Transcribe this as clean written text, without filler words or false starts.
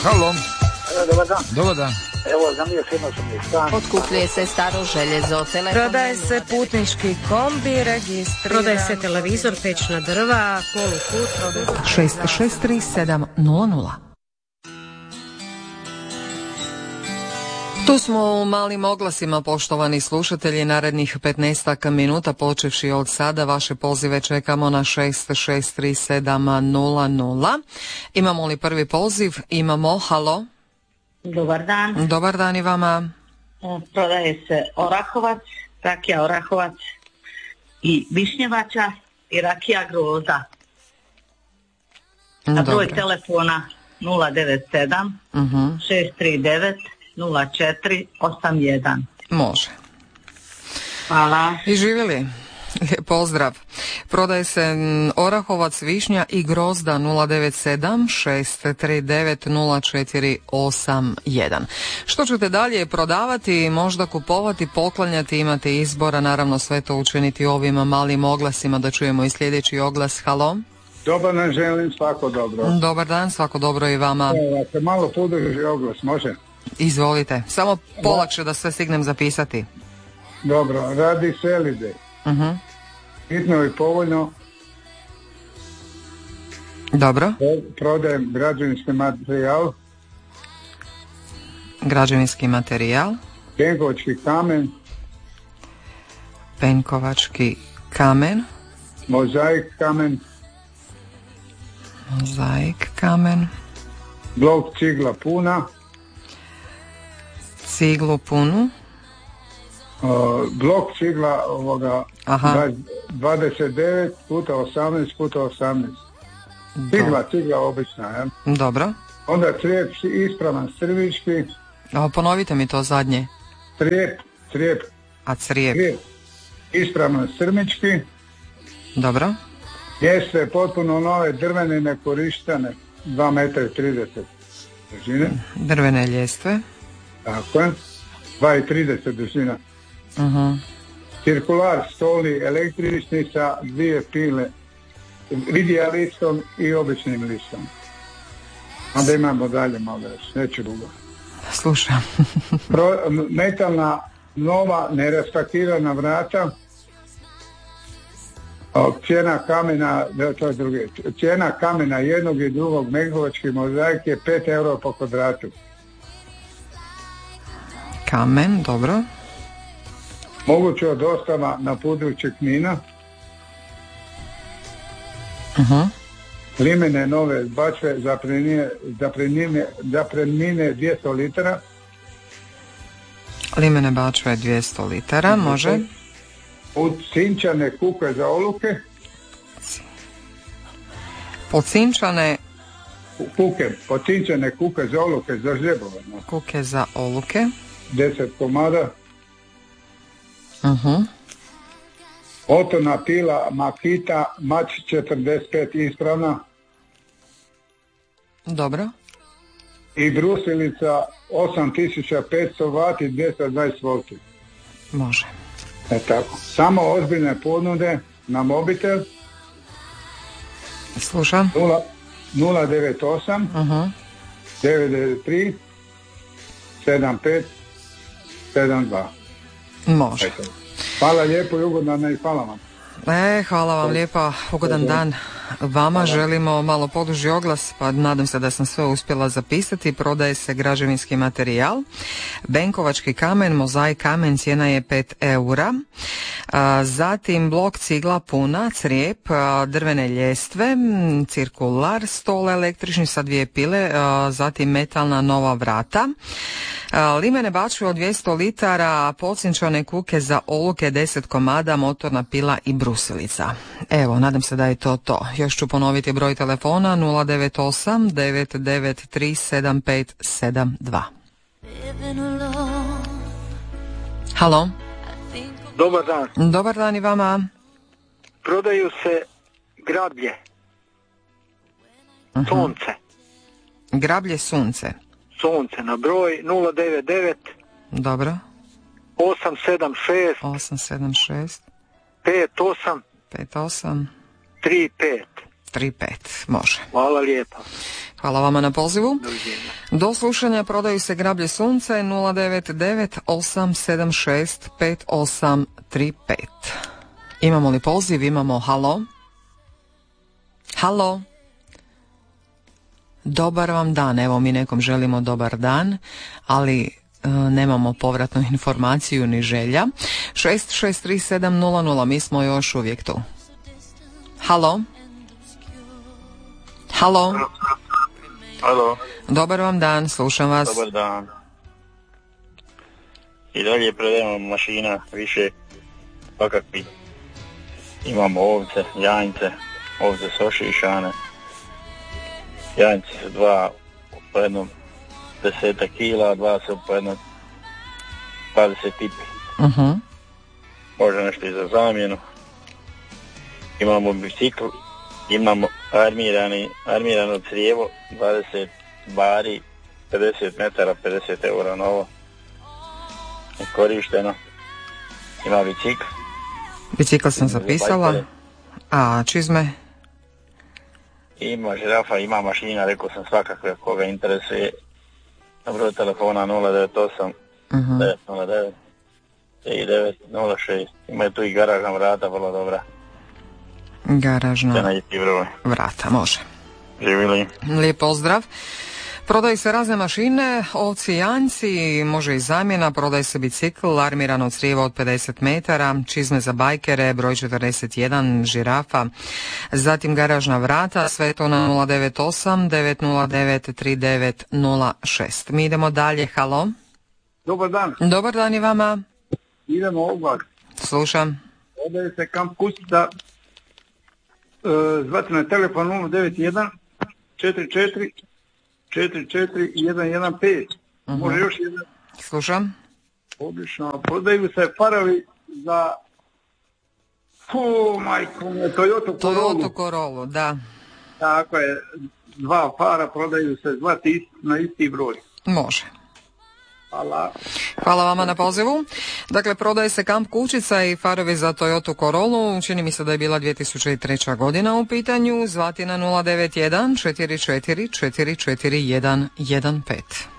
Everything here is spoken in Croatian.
Halo. Dobar dan. Dobar dan. Evo, za mije jednosobni stan. Otkupljuje se staro željezo, telefon. Prodaje se putnički kombi, registriran. Prodaje se televizor, pećna drva, poluput. 663700. Tu smo u malim oglasima, poštovani slušatelji, narednih 15 minuta počevši od sada. Vaše pozive čekamo na 663700. Imamo li prvi poziv? Imamo. Halo. Dobar dan. Dobar dan i vama. Prodaje se orahovac, rakija orahovac i višnjevača i rakija groza. Na broj telefona 097 639 0481. Može. Hvala. I živjeli. Pozdrav. Prodaje se orahovac, višnja i grozda 097 639 0481. Što ćete dalje prodavati, možda kupovati, poklanjati, imate izbora, naravno sve to učiniti ovim malim oglasima. Da čujemo i sljedeći oglas. Halo. Dobar dan, želim, svako dobro. Dobar dan, svako dobro i vama. Ako malo podrži oglas, može? Izvolite, samo polakše da sve stignem zapisati. Dobro, radi se Elide. Hitno i povoljno. Dobro. Prodajem građevinski materijal. Građevinski materijal. Penkovački kamen. Penkovački kamen. Mozaik kamen. Mozaik kamen. Blok cigla puna. Ciglu punu. Blok cigla ovoga 29 puta 18 puta 18. Cigla obična, ja? Dobro. Onda crijep ispravan strvički. Ponovite mi to zadnje. Crijep. A crijep? Ispravno strmički. Dobro. Ljestve potpuno nove, drvene, nekorištene, 2,30 m dužine. Drvene ljestve. Tako je. 2,30 dužina. Cirkular stoli električni sa dvije pile, vidija listom i običnim listom. Onda imamo dalje malo još, neću dugo. Slušam. Metalna, nova, nerastakirana vrata. Cijena kamena jednog i drugog Penkovački mozaik je 5 euro po kvadratu. Kamen, dobro. Moguće dostava na području Knina. Limene nove bačve zapremnine 200 litara. Limene bačve 200 litara, može. Pocinčane kuke za oluke. Pocinčane kuke za oluke za žebove. Kuke za oluke. 10 komada. Otona pila Makita Mač 45 ispravna. Dobro. I brusilica 8500 vati 220 volti. Može. Tako. Samo ozbiljne ponude na mobitel. Slušam. 098 993 75 72. Može. Hvala lijepo i ugodan i hvala vam. Hvala vam lijepa, ugodan dan vama. Želimo malo poduži oglas, pa nadam se da sam sve uspjela zapisati. Prodaje se građevinski materijal, Penkovački kamen, mozaik kamen, cijena je 5 eura. Zatim blok cigla puna, crijep, drvene ljestve, cirkular, stol električni sa dvije pile, zatim metalna nova vrata. Limene bačve od 200 litara, pocinčane kuke za oluke 10 komada, motorna pila i brusilica. Evo, nadam se da je to. Još ću ponoviti broj telefona 098 993 7572. Halo. Dobar dan. Dobar dan i vama. Prodaju se grablje. Sunce. Grablje sunce. Sunce na broj 099. Dobro. 876 58 35 35. 35, može. Hvala lijepa. Hvala vama na pozivu. Do slušanja. Prodaju se grablje sunce 099 876 5835. Imamo li poziv? Imamo. Halo? Halo? Dobar vam dan. Evo, mi nekom želimo dobar dan, ali nemamo povratnu informaciju ni želja. 663700, mi smo još uvijek tu. Halo? Halo? Halo. Dobar vam dan, slušam vas. Dobar dan. I dalje predajemo mašina više svakakvi. Imamo ovce, janjce, ovce su ošišane. Janjci su dva po jednom 10 kila, dva su po jednom 20 tipi. Može nešto i za zamjenu. Imamo bicikl, imamo armirano crijevo, 20 bari, 50 metara, 50 eura novo. Korišteno. Ima bicikl. Bicikl sam zapisala. A čizme? Ima žirafa, ima mašina, rekao sam svakakve, koga interesuje. Na broj telefona 098 909 3906. Imaju tu i garažna vrata, vrlo dobra. Garažna vrata, može. Živjeli. Lijep pozdrav. Prodaju se razne mašine, ovci, janjci, može i zamjena, prodaje se bicikl, armirano crijevo od 50 metara, čizme za bajkere, broj 41, žirafa, zatim garažna vrata, sve to na 098 909 3906. Mi idemo dalje, halo? Dobar dan. Dobar dan i vama. Idemo ovak. Slušam. Prodaje se kamp kućica, zvati na telefon 091 44 44115. Može još jedan. Slušam. Odlično. Prodaju se farovi za Toyota Corolla, da. Tako je. Dva fara prodaju se zvati na isti broj. Može. Hvala. Hvala vama na pozivu. Dakle, prodaje se kamp kućica i farovi za Toyota Corollu. Čini mi se da je bila 2003. godina u pitanju. Zvati na 091 44 44 115.